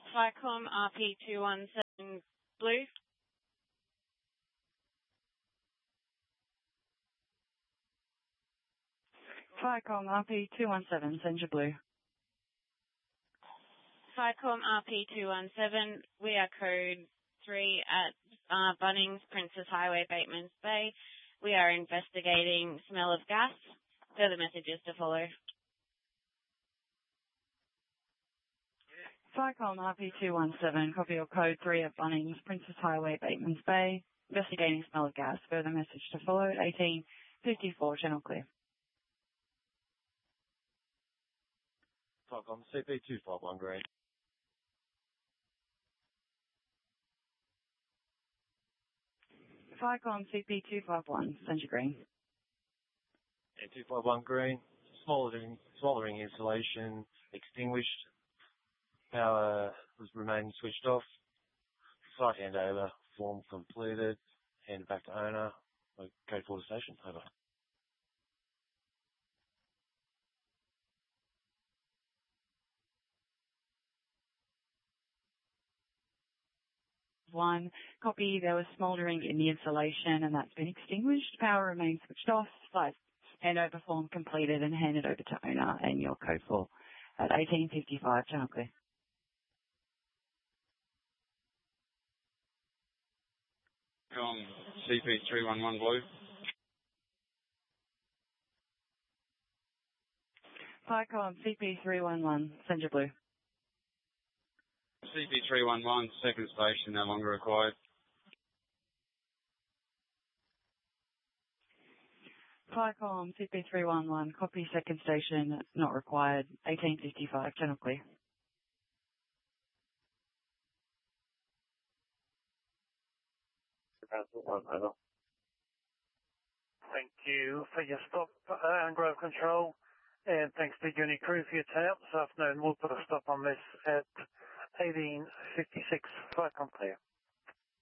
Flycom RP217 Blue. Flycom RP217 Centre Blue. Flycom RP217, we are code 3 at Bunnings, Princess Highway, Batemans Bay. We are investigating smell of gas. Further messages to follow. Flycom RP217, copy your code 3 at Bunnings, Princess Highway, Batemans Bay. Investigating smell of gas. Further message to follow at 1854, channel clear. Flycom CP251 green. Flycom CP251, Centre Green. And 251 green. Smoldering installation extinguished. Power was remaining switched off. Site handover form completed. Handed back to owner. Code 4 to station. Over. One copy, there was smouldering in the insulation and that's been extinguished. Power remains switched off. Site handover form completed and handed over to owner and your code 4 at 1855, channel clear. CP311 Blue. Flycom CP311, Centre Blue. CP311, second station no longer required. Flycom CP311, copy second station not required, 1855, channel clear. Over. Thank you for your stop and grove control, and thanks to Uni Crew for your turnout this afternoon. We'll put a stop on this at 1856. Flycom clear.